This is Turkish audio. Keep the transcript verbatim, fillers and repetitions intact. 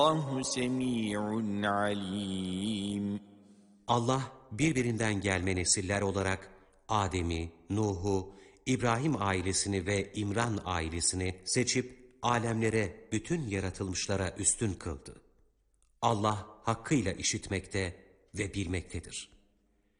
Allahu semi'un alim. Allah birbirinden gelme nesiller olarak Adem'i, Nuh'u, İbrahim ailesini ve İmran ailesini seçip alemlere, bütün yaratılmışlara üstün kıldı. Allah hakkıyla işitmekte ve bilmektedir.